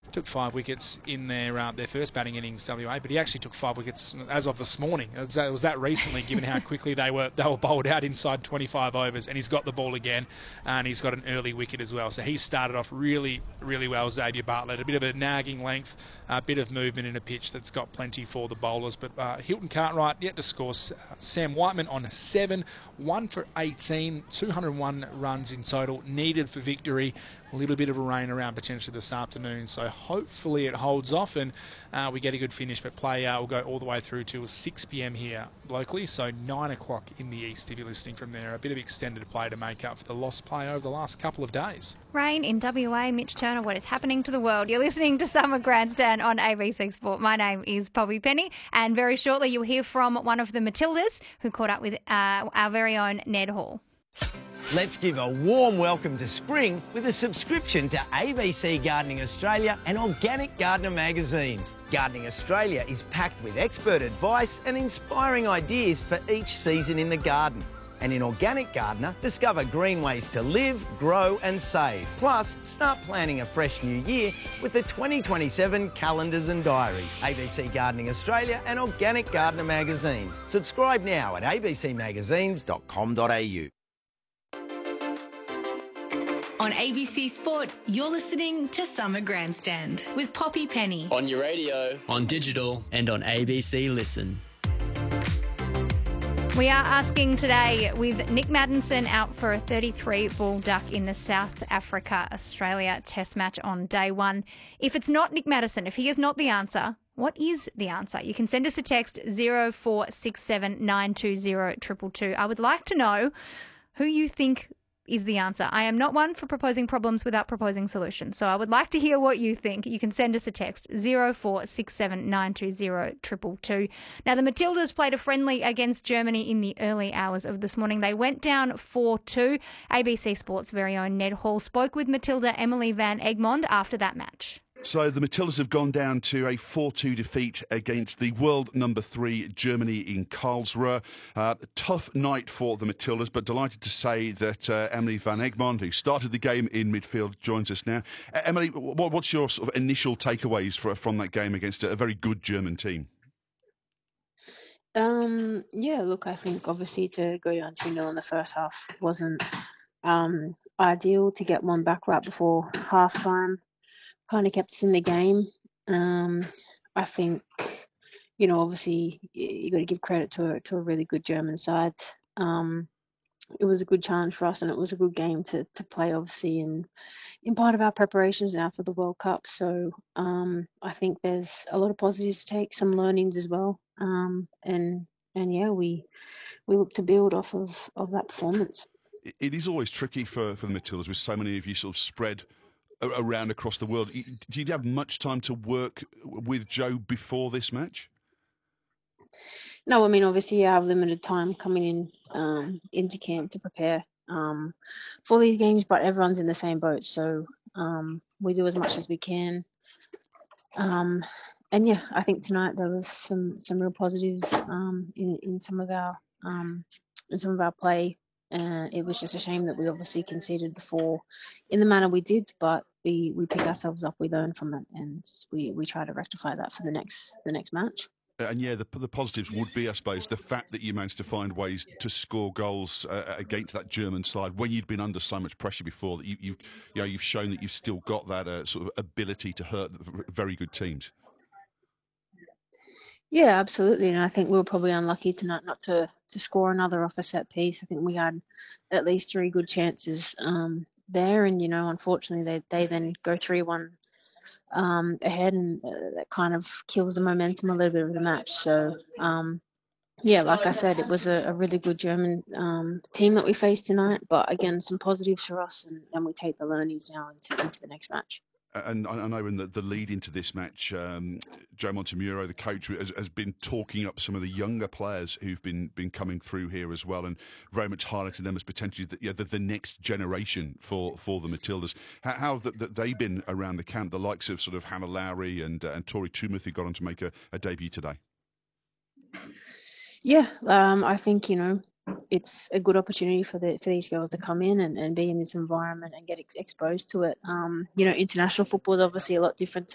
took 5 wickets in their first batting innings, WA, but he actually took 5 wickets as of this morning. It was that recently, given how quickly they were bowled out inside 25 overs, and he's got the ball again, and he's got an early wicket as well. So he started off really, really well, Xavier Bartlett. A bit of a nagging length, a bit of movement in a pitch that's got plenty for the bowlers. But Hilton Cartwright yet to score. Sam Whiteman on 7, 1 for 18, 201 runs in total, needed for victory. A little bit of a rain around potentially this afternoon, so hopefully it holds off and we get a good finish. But play will go all the way through till 6 p.m. here locally, so 9 o'clock in the east if you're listening from there. A bit of extended play to make up for the lost play over the last couple of days. Rain in WA, Mitch Turner, what is happening to the world? You're listening to Summer Grandstand on ABC Sport. My name is Poppy Penny, and very shortly you'll hear from one of the Matildas who caught up with our very own Ned Hall. Let's give a warm welcome to spring with a subscription to ABC Gardening Australia and Organic Gardener magazines. Gardening Australia is packed with expert advice and inspiring ideas for each season in the garden. And in Organic Gardener, discover green ways to live, grow and save. Plus, start planning a fresh new year with the 2027 calendars and diaries. ABC Gardening Australia and Organic Gardener magazines. Subscribe now at abcmagazines.com.au. On ABC Sport, you're listening to Summer Grandstand with Poppy Penny. On your radio, on digital, and on ABC Listen. We are asking today, with Nick Maddinson out for a 33-ball duck in the South Africa-Australia Test match on day 1, if it's not Nick Maddinson, if he is not the answer, what is the answer? You can send us a text 0467 920 222. I would like to know who you think is the answer. I am not one for proposing problems without proposing solutions. So I would like to hear what you think. You can send us a text 0467 920 222. Now, the Matildas played a friendly against Germany in the early hours of this morning. They went down 4-2. ABC Sport's very own Ned Hall spoke with Matilda Emily Van Egmond after that match. So the Matildas have gone down to a 4-2 defeat against the world number 3 Germany in Karlsruhe. Tough night for the Matildas, but delighted to say that Emily Van Egmond, who started the game in midfield, joins us now. Emily, what's your sort of initial takeaways from that game against a very good German team? Yeah, look, I think obviously to go down 2-0 in the first half wasn't ideal. To get one back right before half-time kind of kept us in the game. I think, obviously you got to give credit to a really good German side. It was a good challenge for us, and it was a good game to play, obviously, in part of our preparations now for the World Cup. So I think there's a lot of positives to take, some learnings as well. And yeah, we look to build off of that performance. It is always tricky for the Matildas with so many of you sort of spread around across the world. Did you have much time to work with Joe before this match? No, I mean, obviously I have limited time coming into camp to prepare for these games, but everyone's in the same boat, so we do as much as we can. And yeah, I think tonight there was some real positives in some of our play. It was just a shame that we obviously conceded the 4 in the manner we did, but we pick ourselves up, we learn from it, and we try to rectify that for the next match. And yeah, the positives would be, I suppose, the fact that you managed to find ways to score goals against that German side when you'd been under so much pressure before. That you've shown that you've still got that sort of ability to hurt very good teams. Yeah, absolutely. And I think we were probably unlucky tonight not to score another off a set piece. I think we had at least 3 good chances there. And, unfortunately, they then go 3-1 ahead, and that kind of kills the momentum a little bit of the match. So, yeah, like I said, it was a really good German team that we faced tonight. But, again, some positives for us, and we take the learnings now into the next match. And I know in the lead into this match, Joe Montemuro, the coach, has been talking up some of the younger players who've been coming through here as well, and very much highlighting them as potentially the next generation for the Matildas. How have they been around the camp? The likes of sort of Hannah Lowry and Tori Tumeth, who got on to make a debut today. Yeah, I think it's a good opportunity for these girls to come in and be in this environment and get exposed to it. International football is obviously a lot different